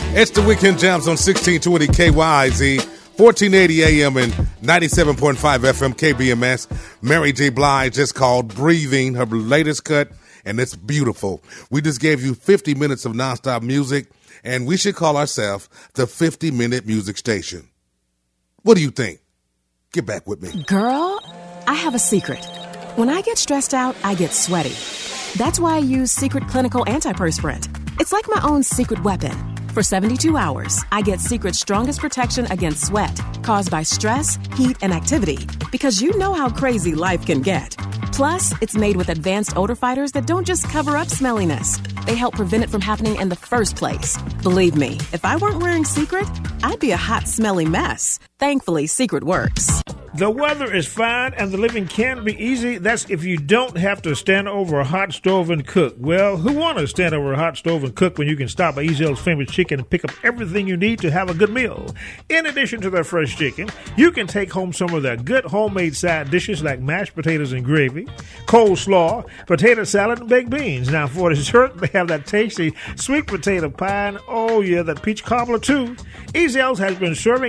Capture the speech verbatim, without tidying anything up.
It's the Weekend Jams on sixteen twenty K Y Z, fourteen eighty A M and ninety-seven point five F M K B M S. Mary J. Blige just called Breathing, her latest cut, and it's beautiful. We just gave you fifty minutes of nonstop music, and we should call ourselves the fifty-minute music station. What do you think? Get back with me. Girl, I have a secret. When I get stressed out, I get sweaty. That's why I use Secret Clinical Antiperspirant. It's like my own secret weapon. For seventy-two hours, I get Secret's strongest protection against sweat caused by stress, heat, and activity, because you know how crazy life can get. Plus, it's made with advanced odor fighters that don't just cover up smelliness. They help prevent it from happening in the first place. Believe me, if I weren't wearing Secret, I'd be a hot, smelly mess. Thankfully, Secret works. The weather is fine and the living can be easy. That's if you don't have to stand over a hot stove and cook. Well, who wants to stand over a hot stove and cook when you can stop at Easy L's Famous Chicken and pick up everything you need to have a good meal? In addition to their fresh chicken, you can take home some of their good homemade side dishes like mashed potatoes and gravy, coleslaw, potato salad, and baked beans. Now, for dessert, they have that tasty sweet potato pie and, oh yeah, that peach cobbler too. Easy L's has been serving